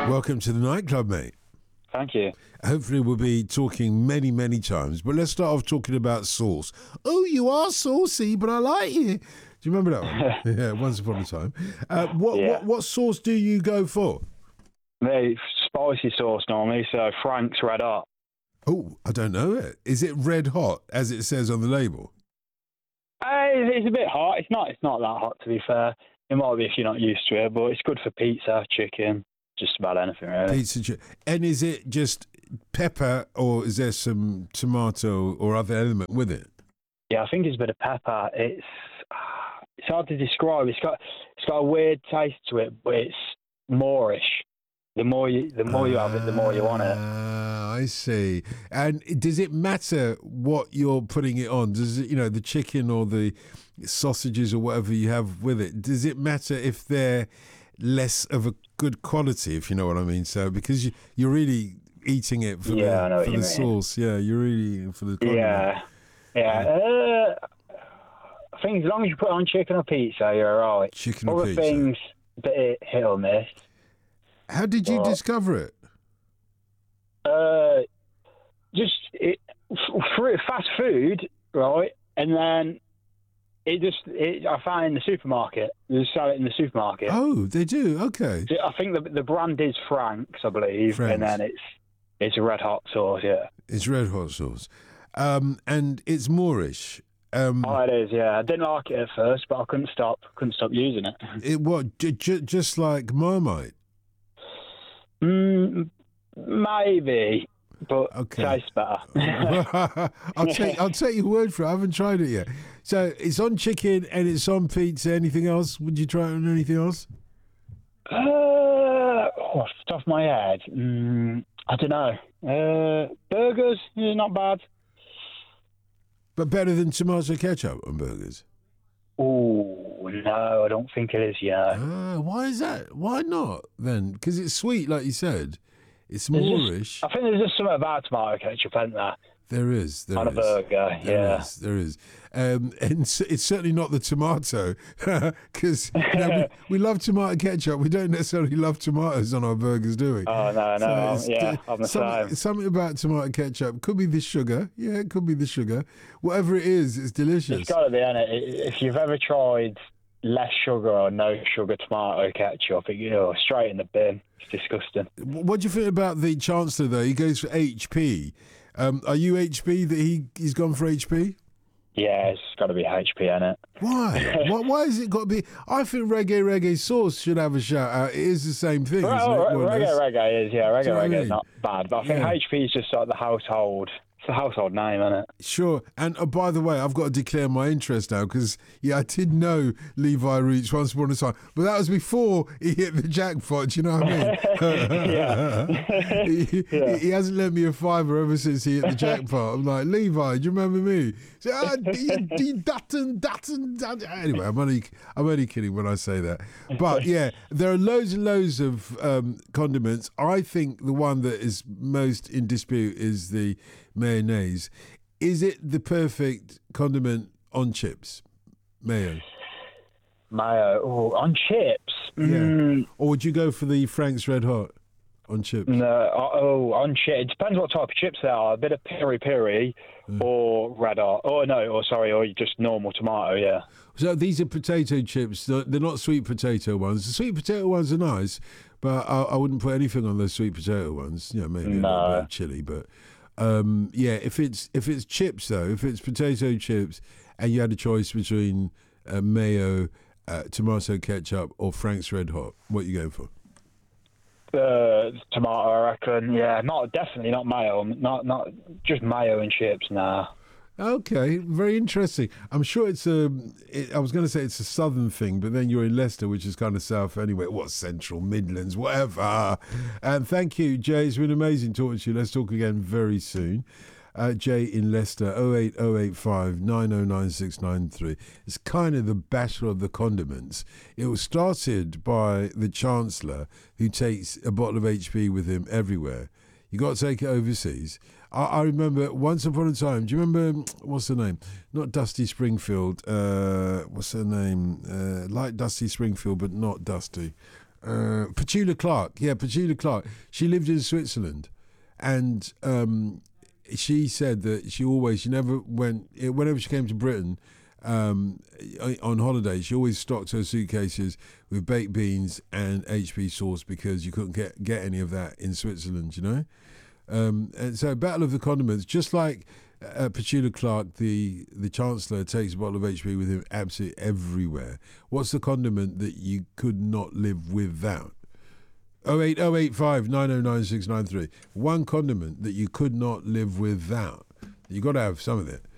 Welcome to the nightclub, mate. Thank you. Hopefully we'll be talking many, many times, but let's start off talking about sauce. Oh, you are saucy, but I like you. Do you remember that one? Yeah, once upon a time. What sauce do you go for? Me, spicy sauce normally, so Frank's Red Hot. Oh, I don't know it. Is it red hot, as it says on the label? It's a bit hot. It's not that hot, to be fair. It might be if you're not used to it, but it's good for pizza, chicken, just about anything, really. And is it just pepper, or is there some tomato or other element with it? Yeah, I think it's a bit of pepper. It's hard to describe. It's got a weird taste to it, but it's Moorish. The more you have it, the more you want it. I see. And does it matter what you're putting it on? Does it, the chicken or the sausages or whatever you have with it, does it matter if they're less of a good quality, if you know what I mean? So because you're really eating it for the sauce. Yeah, you're really eating for the condiment. Yeah. I think as long as you put on chicken or pizza, you're all right. Chicken or pizza. Other things, bit hit or miss. How did you discover it? Fast food, right? And then I found it in the supermarket. They sell it in the supermarket. Oh, they do? Okay. I think the brand is Frank's, I believe. Frank's. And then it's a red hot sauce, yeah. It's red hot sauce. And it's Moorish. It is, yeah. I didn't like it at first, but I couldn't stop using it. Just like Marmite? Maybe, but okay. Tastes better. I'll take your word for it. I haven't tried it yet. So it's on chicken and it's on pizza. Anything else? Would you try it on anything else? Off the top of my head, I don't know. Burgers, not bad. But better than tomato ketchup on burgers? Oh, no, I don't think it is, why is that? Why not, then? Because it's sweet, like you said. It's Moorish. I think there's just something about tomato ketchup, isn't there? There is. On a burger, There is. And it's certainly not the tomato, because we love tomato ketchup. We don't necessarily love tomatoes on our burgers, do we? Oh, no. I'm the same. Something about tomato ketchup. Could be the sugar. Yeah, it could be the sugar. Whatever it is, it's delicious. It's got to be, isn't it? If you've ever tried less sugar or no sugar tomato ketchup, straight in the bin. It's disgusting. What do you think about the Chancellor, though? He goes for HP. Are you HP that he's gone for HP? Yeah, it's got to be HP, innit? Why? Why has it got to be? I think reggae sauce should have a shout out. It is the same thing, isn't it? Reggae is, yeah. Reggae is not bad, but I think HP is just like the household. It's a household name, isn't it? Sure. And by the way, I've got to declare my interest now because, I did know Levi Roots once upon a time, but that was before he hit the jackpot. Do you know what I mean? He hasn't lent me a fiver ever since he hit the jackpot. I'm like, Levi, do you remember me? So, anyway, I'm only kidding when I say that. But yeah, there are loads and loads of condiments. I think the one that is most in dispute is the mayonnaise. Is it the perfect condiment on chips? Mayo, on chips? Yeah. Or would you go for the Frank's Red Hot on chips? No, on chips. It depends what type of chips they are. A bit of piri-piri or Red Hot. Or just normal tomato, yeah. So these are potato chips. They're not sweet potato ones. The sweet potato ones are nice, but I wouldn't put anything on those sweet potato ones. Maybe a little bit of chili, but... if it's chips though, if it's potato chips and you had a choice between mayo, tomato ketchup or Frank's Red Hot, what are you going for? Tomato, I reckon. Yeah, definitely not mayo. Not just mayo and chips. Nah. Okay, very interesting. I'm sure I was going to say it's a southern thing, but then you're in Leicester, which is kind of south anyway. Central, Midlands, whatever. And thank you, Jay. It's been amazing talking to you. Let's talk again very soon. Jay in Leicester, 08085 909693. It's kind of the battle of the condiments. It was started by the Chancellor, who takes a bottle of HP with him everywhere. You got to take it overseas. I remember once upon a time. Do you remember what's her name? Not Dusty Springfield. What's her name? Like Dusty Springfield, but not Dusty. Petula Clark. Yeah, Petula Clark. She lived in Switzerland, and she said that she never went, whenever she came to Britain on holiday, she always stocked her suitcases with baked beans and HP sauce because you couldn't get any of that in Switzerland, you know? And so Battle of the Condiments, just like Petula Clark, the Chancellor, takes a bottle of HP with him absolutely everywhere. What's the condiment that you could not live without? 08085 909 693. One condiment that you could not live without. You got to have some of it.